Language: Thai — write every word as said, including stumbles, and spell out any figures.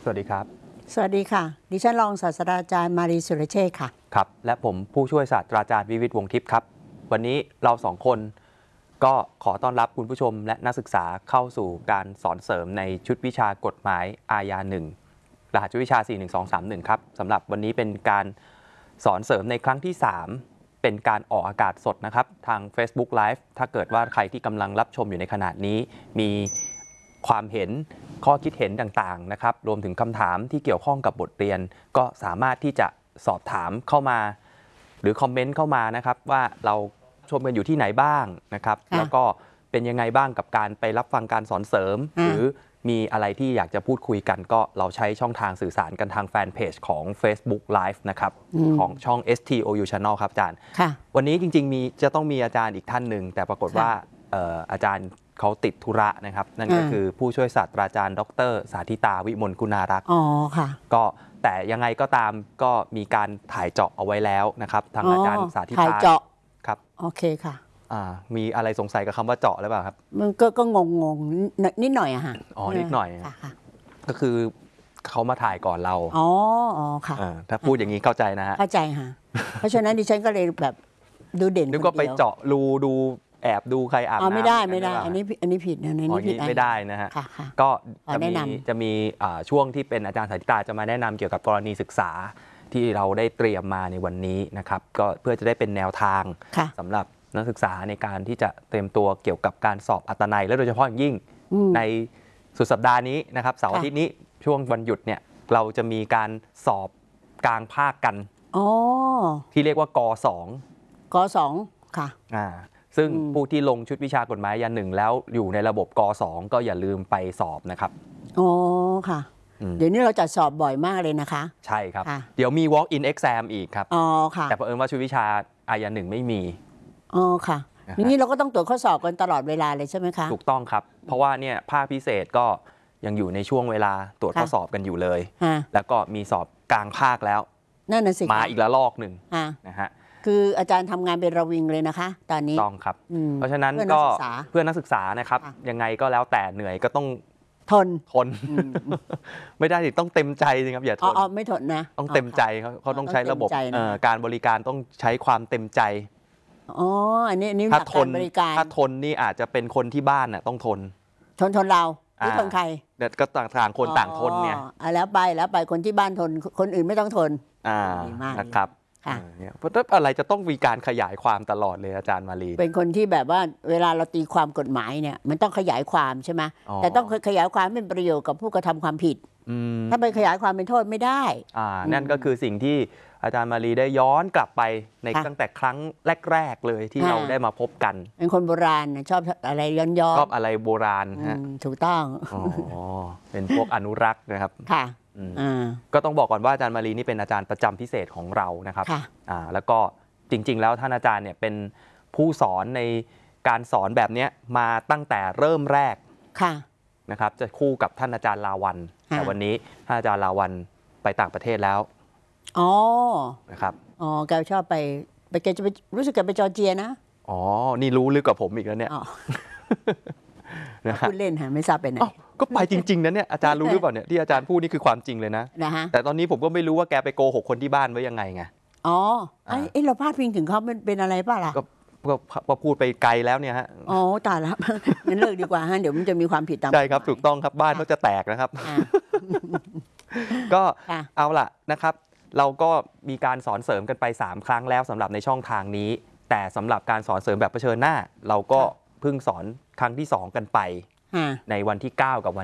สวัสดีครับสวัสดีค่ะดิฉันรองศาสตราจารย์มารีสุรเชษฐ์ค่ะครับและผมผู้ช่วยศาสตราจารย์วิวิตวงศ์ทิพย์ครับวันนี้เราสองคนก็ขอต้อนรับคุณผู้ชมและนักศึกษาเข้าสู่การสอนเสริมในชุดวิชากฎหมายอาญาหนึ่งรหัสชุดวิชาสี่ หนึ่ง สอง สาม หนึ่งครับสำหรับวันนี้เป็นการสอนเสริมในครั้งที่สามเป็นการออกอากาศสดนะครับทาง Facebook Live ถ้าเกิดว่าใครที่กำลังรับชมอยู่ในขณะนี้มีความเห็นข้อคิดเห็นต่างๆนะครับรวมถึงคำถามที่เกี่ยวข้องกับบทเรียนก็สามารถที่จะสอบถามเข้ามาหรือคอมเมนต์เข้ามานะครับว่าเราชมกันอยู่ที่ไหนบ้างนะครับแล้วก็เป็นยังไงบ้างกับการไปรับฟังการสอนเสริมหรือมีอะไรที่อยากจะพูดคุยกันก็เราใช้ช่องทางสื่อสารกันทางแฟนเพจของ Facebook Live นะครับของช่อง เอส ที โอ ยู Channel ครับอาจารย์วันนี้จริงๆมีจะต้องมีอาจารย์อีกท่านหนึ่งแต่ปรากฏว่าอาจารย์เขาติดธุระนะครับนั่นก็คือผู้ช่วยศาสตราจารย์ดร.สาธิตาวิมลกุณารักษ์อ๋อค่ะก็แต่ยังไงก็ตามก็มีการถ่ายเจาะเอาไว้แล้วนะครับทางอาจารย์สาธิตาถ่ายเจาะครับโอเคค่ะอ่ามีอะไรสงสัยกับคำว่าเจาะหรือเปล่าครับมันก็ก็งงงนิดหน่อยอะฮะอ๋อนิดหน่อยค่ะก็คือเขามาถ่ายก่อนเราอ๋ออ๋อค่ะถ้าพูดอย่างนี้เข้าใจนะฮะเข้าใจค่ะเพราะฉะนั้นดิฉันก็เลยแบบดูเด่นนึกว่าไปเจาะรูดูแอบดูใครอาบน้ำไม่ได้ไม่ได้อันนี้อันนี้ผิดนะอันนี้ผิดไม่ได้นะฮะก็จะมีจะมีช่วงที่เป็นอาจารย์สาธิตาจะมาแนะนำเกี่ยวกับกรณีศึกษาที่เราได้เตรียมมาในวันนี้นะครับก็เพื่อจะได้เป็นแนวทางสำหรับนักศึกษาในการที่จะเตรียมตัวเกี่ยวกับการสอบอัตนัยและโดยเฉพาะอย่างยิ่งในสุดสัปดาห์นี้นะครับเสาร์อาทิตย์นี้ช่วงวันหยุดเนี่ยเราจะมีการสอบกลางภาคกันที่เรียกว่ากสองกสองค่ะอ่าซึ่งผู้ที่ลงชุดวิชากฎหมายอาญาหนึ่งแล้วอยู่ในระบบกสองก็อย่าลืมไปสอบนะครับอ๋อค่ะเดี๋ยวนี้เราจัดสอบบ่อยมากเลยนะคะใช่ครับเดี๋ยวมี walk in exam อีกครับอ๋อค่ะแต่เผอิญว่าชุดวิชาอาญาหนึ่งไม่มีอ๋อค่ะอย่างนี้เราก็ต้องตรวจข้อสอบกันตลอดเวลาเลยใช่ไหมคะถูกต้องครับเพราะว่าเนี่ยภาคพิเศษก็ยังอยู่ในช่วงเวลาตรวจข้อสอบกันอยู่เลยแล้วก็มีสอบกลางภาคแล้วนั่นน่ะสิมาอีกละลอกหนึ่งนะฮะคืออาจารย์ทำงานเป็นระวิงเลยนะคะตอนนี้ต้องครับเพราะฉะนั้นก็เพื่อนักศึกษานะครับยังไงก็แล้วแต่เหนื่อยก็ต้องทนทนไม่ได้ต้องเต็มใจนะครับอย่าทนอ๋อไม่ทนนะต้องเต็มใจเขาเขาต้องใช้ระบบการบริการต้องใช้ความเต็มใจอ๋ออันนี้นี่ถ้าทนถ้าทนนี่อาจจะเป็นคนที่บ้านน่ะต้องทนทนทนเราหรือทนใครเด็ดก็ต่างคนต่างทนเนี่ยแล้วไปแล้วไปคนที่บ้านทนคนอื่นไม่ต้องทนอ่านะครับเพราะอะไรจะต้องมีการขยายความตลอดเลยอาจารย์มาลีเป็นคนที่แบบว่าเวลาเราตีความกฎหมายเนี่ยมันต้องขยายความใช่ไหมแต่ต้องขยายความเป็นประโยชน์กับผู้กระทำความผิดถ้าไปขยายความเป็นโทษไม่ได้อ่านั่นก็คือสิ่งที่อาจารย์มาลีได้ย้อนกลับไปในตั้งแต่ครั้งแรกๆเลยที่เราได้มาพบกันเป็นคนโบราณชอบอะไรย้อนๆชอบอะไรโบราณฮะถูกต้องอ๋อเป็นพวกอนุรักษ์นะครับค่ะก็ต้องบอกก่อนว่าอาจารย์มาลีนี่เป็นอาจารย์ประจำพิเศษของเรานะครับแล้วก็จริงๆแล้วท่านอาจารย์เนี่ยเป็นผู้สอนในการสอนแบบนี้มาตั้งแต่เริ่มแรกนะครับจะคู่กับท่านอาจารย์ลาวันแต่วันนี้ท่านอาจารย์ลาวันไปต่างประเทศแล้วอ๋อนะครับอ๋อแกชอบไปไปแกจะไปรู้สึกแกไปจอร์เจียนะอ๋อนี่รู้ลึกกว่าผมอีกแล้วเนี่ยพูดเล่นฮะไม่ทราบไปไหนก็ไปจริงๆนะเนี่ยอาจารย์รู้หรือเปล่าเนี่ยที่อาจารย์พูดนี่คือความจริงเลยนะแต่ตอนนี้ผมก็ไม่รู้ว่าแกไปโกหกคนที่บ้านไว้ยังไงไงอ๋อไอ้เราพลาดพิงถึงเขาเป็นเป็นอะไรป่ะล่ะก็พูดไปไกลแล้วเนี่ยฮะอ๋อตายแล้วงั้นเลิกดีกว่าฮะเดี๋ยวมันจะมีความผิดตามใช่ครับถูกต้องครับบ้านเขาจะแตกนะครับก็เอาล่ะนะครับเราก็มีการสอนเสริมกันไปสามครั้งแล้วสำหรับในช่องทางนี้แต่สำหรับการสอนเสริมแบบเผชิญหน้าเราก็เพิ่งสอนครั้งที่สองกันไปในวันที่เก้ากับวัน